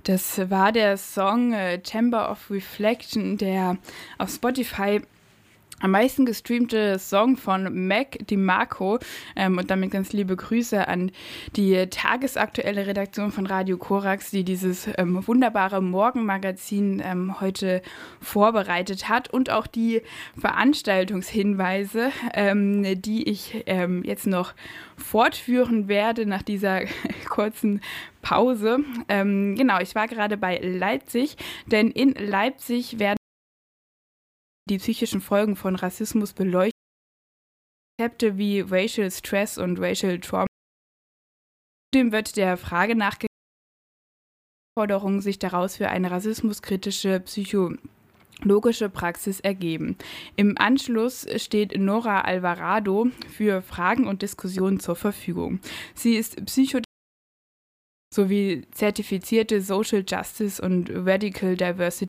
Das war der Song Chamber of Reflection, der auf Spotify am meisten gestreamte Song von Mac DiMarco, und damit ganz liebe Grüße an die tagesaktuelle Redaktion von Radio Korax, die dieses wunderbare Morgenmagazin heute vorbereitet hat, und auch die Veranstaltungshinweise, die ich jetzt noch fortführen werde nach dieser kurzen Pause. Genau, ich war gerade bei Leipzig, denn in Leipzig werden die psychischen Folgen von Rassismus beleuchtet. Konzepte wie Racial Stress und Racial Trauma. Zudem wird der Frage nachgegangen, Forderungen sich daraus für eine rassismuskritische psychologische Praxis ergeben. Im Anschluss steht Nora Alvarado für Fragen und Diskussionen zur Verfügung. Sie ist Psychotherapeutin sowie zertifizierte Social Justice und Radical Diversity.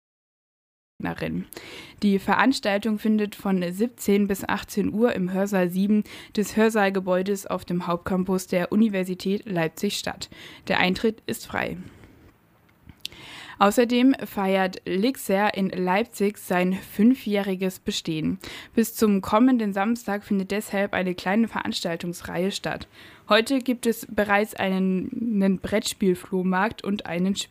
Die Veranstaltung findet von 17 bis 18 Uhr im Hörsaal 7 des Hörsaalgebäudes auf dem Hauptcampus der Universität Leipzig statt. Der Eintritt ist frei. Außerdem feiert Lixer in Leipzig sein 5-jähriges Bestehen. Bis zum kommenden Samstag findet deshalb eine kleine Veranstaltungsreihe statt. Heute gibt es bereits einen Brettspielflohmarkt und einen